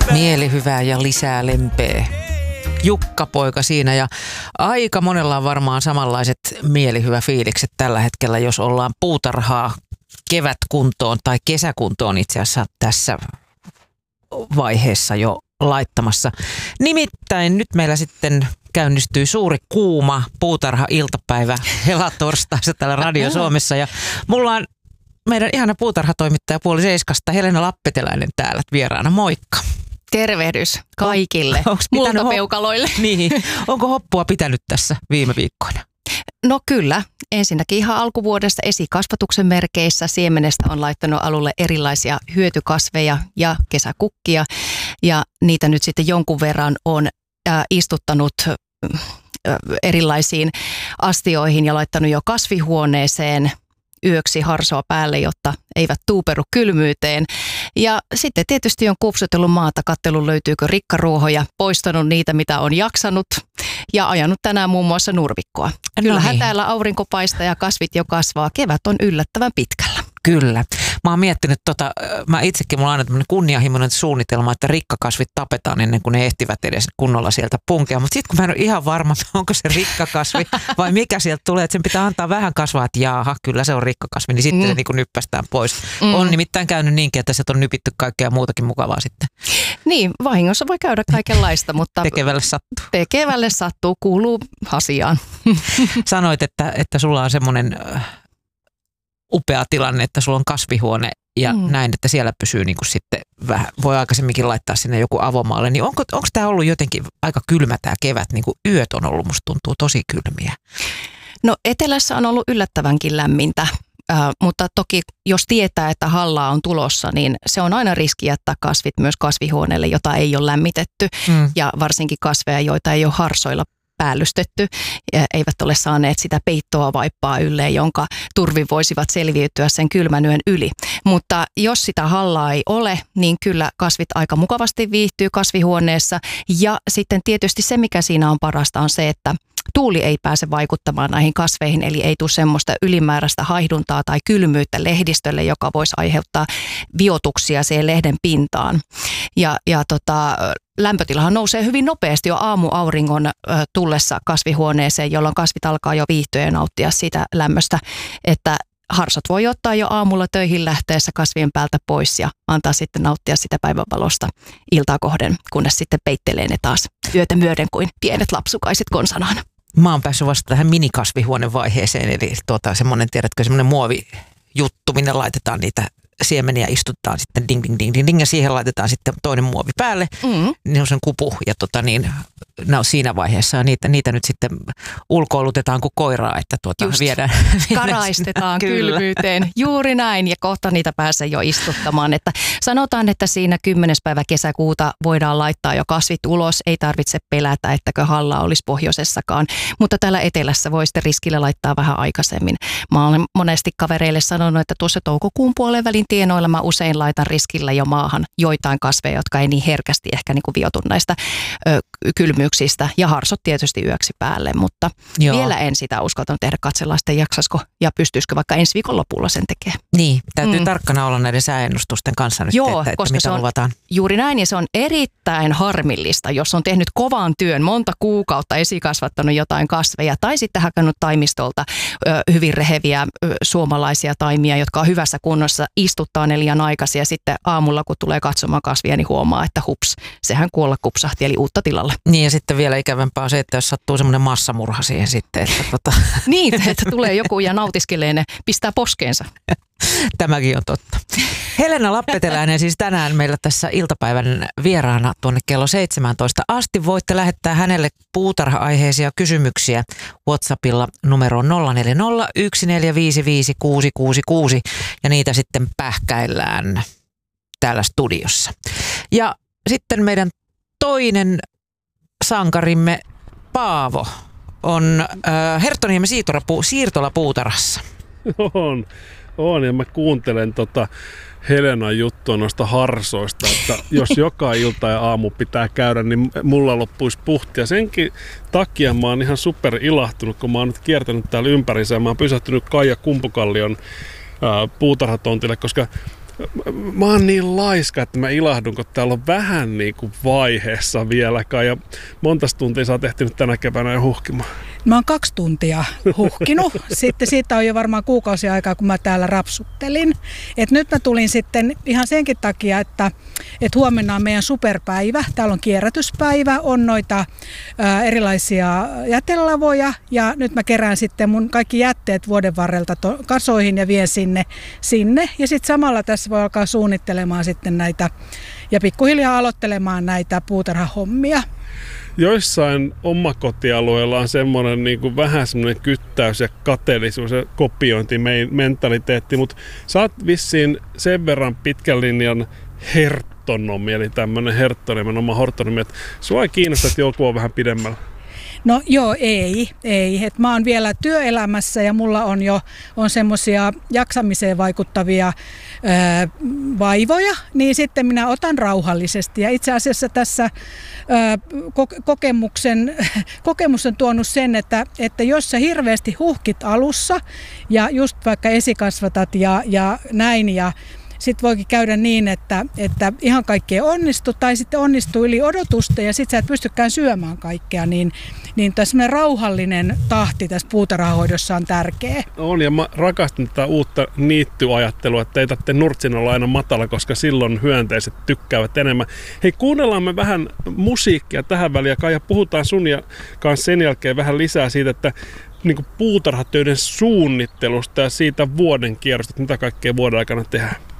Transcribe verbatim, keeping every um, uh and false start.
Mielihyvää ja lisää lempeä. Jukka-poika siinä ja aika monella on varmaan samanlaiset mielihyvä fiilikset tällä hetkellä, jos ollaan puutarhaa kevätkuntoon tai kesäkuntoon itse asiassa tässä vaiheessa jo laittamassa. Nimittäin nyt meillä sitten käynnistyy suuri kuuma puutarha-iltapäivä helatorstaissa täällä Radio Suomessa ja mulla on meidän ihana puutarhatoimittaja puoli seiskasta Helena Lappeteläinen täällä vieraana. Moikka. Tervehdys kaikille on, multapeukaloille. Hop- niin. Onko hoppua pitänyt tässä viime viikkoina? No kyllä. Ensinnäkin ihan alkuvuodesta esikasvatuksen merkeissä siemenestä on laittanut alulle erilaisia hyötykasveja ja kesäkukkia. Ja niitä nyt sitten jonkun verran on äh, istuttanut äh, erilaisiin astioihin ja laittanut jo kasvihuoneeseen yöksi harsoa päälle, jotta eivät tuuperu kylmyyteen. Ja sitten tietysti on kupsutellut maata, katsellut löytyykö rikkaruohoja, poistanut niitä, mitä on jaksanut ja ajanut tänään muun muassa nurmikkoa. Kyllähän no niin. Täällä aurinko paistaa ja kasvit jo kasvaa. Kevät on yllättävän pitkällä. Kyllä. Mä oon miettinyt, tota, mä itsekin, mulla on aina tämmöinen kunnianhimoinen suunnitelma, että rikkakasvit tapetaan ennen kuin ne ehtivät edes kunnolla sieltä punkea. Mutta sitten kun mä en ole ihan varma, onko se rikkakasvi vai mikä sieltä tulee, että sen pitää antaa vähän kasvaa, että jaaha, kyllä se on rikkakasvi, niin sitten mm. se niin kuin nyppästään pois. Mm. On nimittäin käynyt niinkin, että sieltä on nypitty kaikkea muutakin mukavaa sitten. Niin, vahingossa voi käydä kaikenlaista, mutta tekevälle sattuu. Tekevälle sattuu, kuuluu asiaan. Sanoit, että, että sulla on semmoinen upea tilanne, että sulla on kasvihuone ja mm. näin, että siellä pysyy niin kuin sitten vähän, voi aikaisemminkin laittaa sinne joku avomaalle, niin onko, onko tämä ollut jotenkin aika kylmä tämä kevät, niin kuin yöt on ollut, musta tuntuu tosi kylmiä? No etelässä on ollut yllättävänkin lämmintä, äh, mutta toki jos tietää, että hallaa on tulossa, niin se on aina riski jättää kasvit myös kasvihuoneelle, jota ei ole lämmitetty mm. ja varsinkin kasveja, joita ei ole harsoilla päällystetty, eivät ole saaneet sitä peittoa vaippaa ylleen, jonka turvin voisivat selviytyä sen kylmän yön yli. Mutta jos sitä hallaa ei ole, niin kyllä kasvit aika mukavasti viihtyy kasvihuoneessa. Ja sitten tietysti se, mikä siinä on parasta, on se, että tuuli ei pääse vaikuttamaan näihin kasveihin, eli ei tule semmoista ylimääräistä haihduntaa tai kylmyyttä lehdistölle, joka voisi aiheuttaa viotuksia siihen lehden pintaan. Ja, ja tota, lämpötilahan nousee hyvin nopeasti jo aamuauringon ö, tullessa kasvihuoneeseen, jolloin kasvit alkaa jo viihtyä ja nauttia siitä lämmöstä, että harsot voi ottaa jo aamulla töihin lähteessä kasvien päältä pois ja antaa sitten nauttia sitä päivänvalosta iltaa kohden, kunnes sitten peittelee ne taas yötä myöden kuin pienet lapsukaiset konsanaan. Mä oon päässyt vasta tähän minikasvihuonevaiheeseen, eli tuota, semmoinen, tiedätkö, semmoinen muovijuttu, minne laitetaan niitä siemeniä, istuttaan sitten ding, ding, ding, ding, ding, ja siihen laitetaan sitten toinen muovi päälle, mm. niin on sen kupu, ja tota niin, no siinä vaiheessa, ja niitä, niitä nyt sitten ulkoilutetaan kuin koiraa, että tuota Just. viedään. Karaistetaan kylmyyteen, juuri näin, ja kohta niitä pääsee jo istuttamaan, että sanotaan, että siinä kymmenes päivä kesäkuuta voidaan laittaa jo kasvit ulos, ei tarvitse pelätä, ettäkö halla olisi pohjoisessakaan, mutta täällä etelässä voi sitten riskillä laittaa vähän aikaisemmin. Mä olen monesti kavereille sanonut, että tuossa toukokuun puolen välin tienoilla mä usein laitan riskillä jo maahan joitain kasveja, jotka ei niin herkästi ehkä niin kuin viotu näistä ö, kylmyyksistä. Ja harsot tietysti yöksi päälle, mutta Joo. vielä en sitä uskaltanut tehdä. Katsellaan sitten jaksaisiko ja pystyisikö vaikka ensi viikon lopulla sen tekemään. Niin, täytyy mm. tarkkana olla näiden sääennustusten kanssa nyt, Joo, että, että koska mitä se on luvataan. Juuri näin, ja se on erittäin harmillista, jos on tehnyt kovan työn, monta kuukautta esikasvattanut jotain kasveja, tai sitten hakannut taimistolta ö, hyvin reheviä ö, suomalaisia taimia, jotka on hyvässä kunnossa, istuttaa ne liian aikaisin, ja sitten aamulla, kun tulee katsomaan kasvia, niin huomaa, että hups, sehän kuolla kupsahti, eli uutta tilalle. Niin, ja sitten vielä ikävämpää on se, että jos sattuu semmoinen massamurha siihen sitten. Että tota. Niin, että tulee joku ja nautiskelee ne, pistää poskeensa. Tämäkin on totta. Helena Lappeteläinen siis tänään meillä tässä iltapäivän vieraana tuonne kello seitsemäntoista asti. Voitte lähettää hänelle puutarha-aiheisia kysymyksiä WhatsAppilla numeroon nolla neljä nolla yksi neljä viisi viisi kuusi kuusi kuusi ja niitä sitten pähkäillään täällä studiossa. Ja sitten meidän toinen sankarimme Paavo on äh, Herttoniemen siirtolapuutarhassa. On, on ja mä kuuntelen tota Helenan juttua noista harsoista, että jos joka ilta ja aamu pitää käydä, niin mulla loppuisi puhtia. Senkin takia mä oon ihan super ilahtunut, kun mä oon nyt kiertänyt täällä ympärissä ja mä oon pysähtynyt Kaija Kumpukallion ää, puutarhatontille, koska mä oon niin laiska, että mä ilahdun, kun täällä on vähän niin kuin vaiheessa vieläkään. Ja monta tuntia sä oot ehtinyt tänä keväänä jo huhkimaan? Mä oon kaksi tuntia huhkinut. Sitten siitä on jo varmaan kuukausi aikaa, kun mä täällä rapsuttelin. Et nyt mä tulin sitten ihan senkin takia, että et huomenna on meidän superpäivä. Täällä on kierrätyspäivä, on noita ää, erilaisia jätelavoja. Ja nyt mä kerään sitten mun kaikki jätteet vuoden varrelta to- kasoihin ja vien sinne. sinne. Ja sitten samalla tässä voi alkaa suunnittelemaan sitten näitä ja pikkuhiljaa aloittelemaan näitä puutarhahommia. Joissain omakotialueilla on semmoinen niin kuin vähän semmoinen kyttäys ja kateellisuus ja kopiointimentaliteetti, mutta sä oot vissiin sen verran pitkän linjan herttonomi, eli tämmöinen herttonimen oma horttonomi, että sua ei kiinnosta, että joku on vähän pidemmällä. No joo, ei. ei. Et mä oon vielä työelämässä ja mulla on jo on semmoisia jaksamiseen vaikuttavia ää, vaivoja, niin sitten minä otan rauhallisesti. Ja itse asiassa tässä ää, kokemuksen, kokemus on tuonut sen, että, että jos sä hirveästi huhkit alussa ja just vaikka esikasvatat ja, ja näin ja sitten voikin käydä niin, että, että ihan kaikki ei onnistu tai sitten onnistuu yli odotusta ja sitten sä et pystykään syömään kaikkea, niin, niin tässä rauhallinen tahti tässä puutarhahoidossa on tärkeä. On, ja mä rakastan tätä uutta niittyajattelua, että ei tarvitse nurtsin olla aina matala, koska silloin hyönteiset tykkäävät enemmän. Hei, kuunnellaan me vähän musiikkia tähän väliin, ja puhutaan sun ja kanssa sen jälkeen vähän lisää siitä, että niin kuin puutarhatöiden suunnittelusta ja siitä vuoden kierrosta, että mitä kaikkea vuoden aikana tehdään.